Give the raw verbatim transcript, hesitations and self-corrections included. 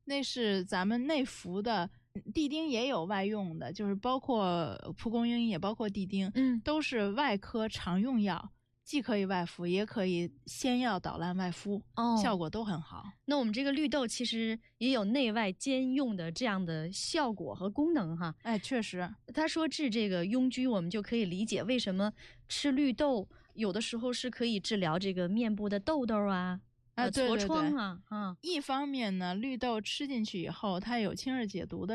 那是咱们内服的，地丁也有外用的，就是包括蒲公英也包括地丁， 嗯， 都是外科常用药，既可以外服，也可以先药导烂外敷， 哦， 效果都很好。 那我们这个绿豆其实也有内外兼用的这样的效果和功能哈。 哎，确实。 他说治这个痈疽，我们就可以理解为什么吃绿豆有的时候是可以治疗这个面部的痘痘啊。 啊，对对对， 痤疮啊，啊， 一方面呢，绿豆吃进去以后，它有清热解毒的